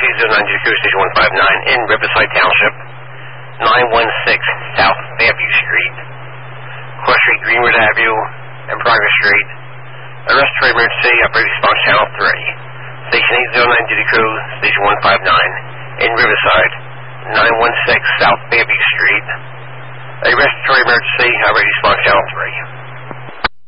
09 Duty Crew, Station 159 in Riverside Township, 916 South Fairview Street, Cross Street, Greenwood Avenue, and Progress Street. Arrest for emergency, operator response channel 3. Station 809 Duty Crew, Station 159 in Riverside, 916 South Fairview Street. Arrest for emergency, operator response channel 3.